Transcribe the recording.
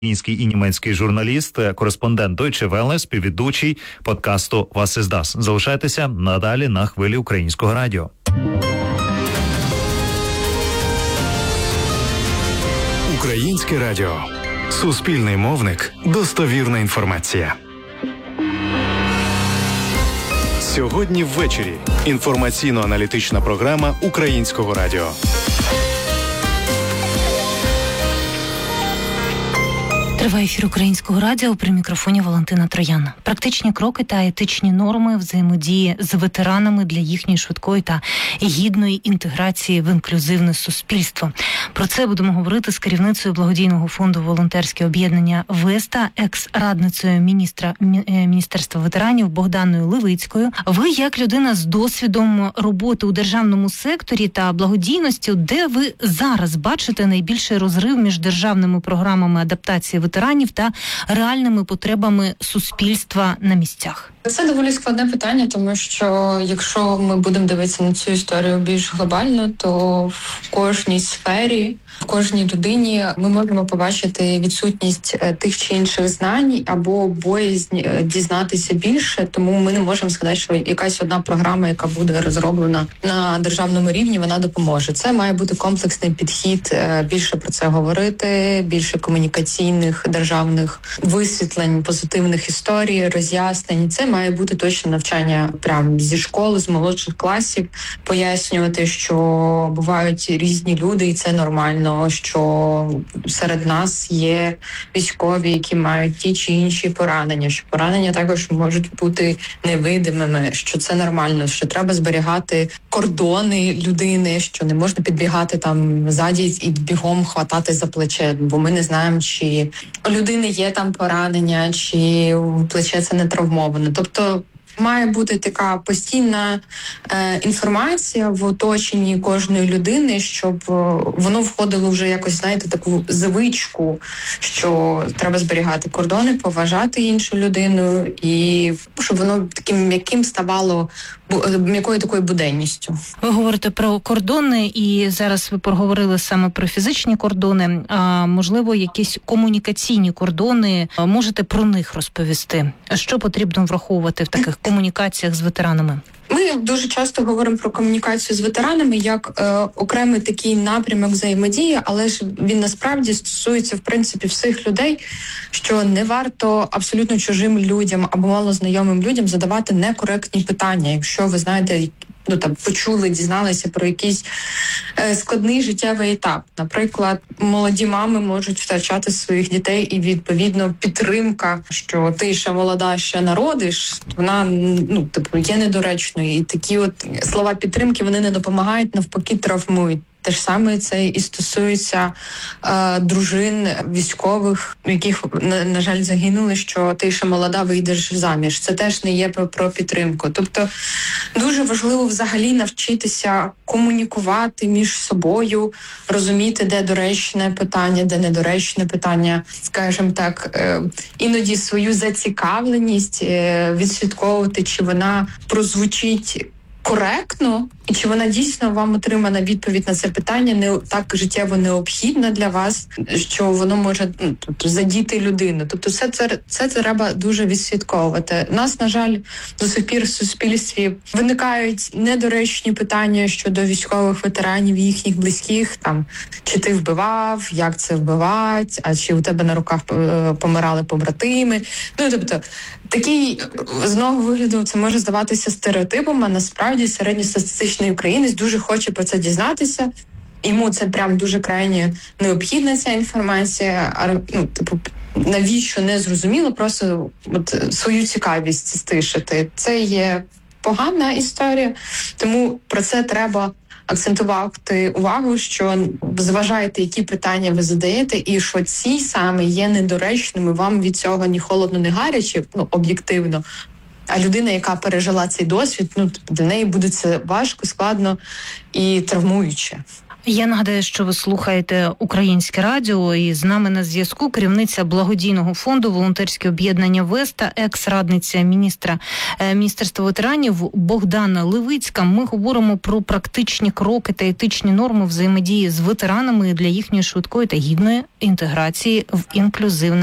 Український і німецький журналіст, кореспондент Deutsche Welle, співведучий подкасту «Was ist das?». Залишайтеся надалі на хвилі Українського радіо. Українське радіо. Суспільний мовник. Достовірна інформація. Сьогодні ввечері. Інформаційно-аналітична програма Українського радіо. Триває ефір Українського радіо, при мікрофоні Валентина Троян. Практичні кроки та етичні норми взаємодії з ветеранами для їхньої швидкої та гідної інтеграції в інклюзивне суспільство. Про це будемо говорити з керівницею благодійного фонду «Волонтерське об'єднання Веста», екс-радницею Міністерства ветеранів Богданою Левицькою. Ви, як людина з досвідом роботи у державному секторі та благодійності, де ви зараз бачите найбільший розрив між державними програмами адаптації ветеранів та реальними потребами суспільства на місцях? Це доволі складне питання, тому що якщо ми будемо дивитися на цю історію більш глобально, то в кожній сфері, в кожній людині ми можемо побачити відсутність тих чи інших знань або боязнь дізнатися більше, тому ми не можемо сказати, що якась одна програма, яка буде розроблена на державному рівні, вона допоможе. Це має бути комплексний підхід, більше про це говорити, більше комунікаційних державних висвітлень, позитивних історій, роз'яснень. Це має бути точно навчання прямо зі школи, з молодших класів, пояснювати, що бувають різні люди, і це нормально, що серед нас є військові, які мають ті чи інші поранення, що поранення також можуть бути невидимими, що це нормально, що треба зберігати кордони людини, що не можна підбігати там ззаді і бігом хватати за плече, бо ми не знаємо, чи у людини є там поранення, чи плече це не травмоване. Тобто має бути така постійна інформація в оточенні кожної людини, щоб воно входило вже якось, знаєте, таку звичку, що треба зберігати кордони, поважати іншу людину, і щоб воно таким м'яким ставало, м'якою такою буденністю. Ви говорите про кордони, і зараз ви проговорили саме про фізичні кордони, а можливо, якісь комунікаційні кордони. Можете про них розповісти? Що потрібно враховувати в таких комунікаціях з ветеранами? Ми дуже часто говоримо про комунікацію з ветеранами як окремий такий напрямок взаємодії, але ж він насправді стосується, в принципі, всіх людей, що не варто абсолютно чужим людям або малознайомим людям задавати некоректні питання. Якщо ви знаєте, почули, дізналися про якийсь складний життєвий етап. Наприклад, молоді мами можуть втрачати своїх дітей, і відповідно підтримка, що ти ще молода, ще народиш, вона є недоречною. І такі от слова підтримки, вони не допомагають, навпаки травмують. Те ж саме це і стосується дружин військових, яких, на жаль, загинули, що ти ще молода, вийдеш заміж. Це теж не є про підтримку. Тобто дуже важливо взагалі навчитися комунікувати між собою, розуміти, де доречне питання, де недоречне питання, скажімо так, іноді свою зацікавленість відслідковувати, чи вона прозвучить коректно, і чи вона дійсно вам отримана відповідь на це питання не так життєво необхідна для вас, що воно може задіти людину. Тобто це треба дуже відслідковувати. У нас, на жаль, до сих пір в суспільстві виникають недоречні питання щодо військових ветеранів, їхніх близьких, там, чи ти вбивав, як це вбивати, а чи у тебе на руках помирали побратими. Тобто такий, з одного вигляду, це може здаватися стереотипом, а насправді середньостатистичний українець дуже хоче про це дізнатися. Йому це прям дуже крайне необхідна ця інформація. Навіщо не зрозуміло, просто свою цікавість стишити. Це є погана історія, тому про це треба акцентувати увагу, що зважайте, які питання ви задаєте, і що ці саме є недоречними, вам від цього ні холодно, ні гаряче, об'єктивно. А людина, яка пережила цей досвід, для неї буде це важко, складно і травмуюче. Я нагадаю, що ви слухаєте Українське радіо, і з нами на зв'язку керівниця благодійного фонду «Волонтерське об'єднання Веста», екс-радниця Міністерства ветеранів Богдана Левицька. Ми говоримо про практичні кроки та етичні норми взаємодії з ветеранами для їхньої швидкої та гідної інтеграції в інклюзивне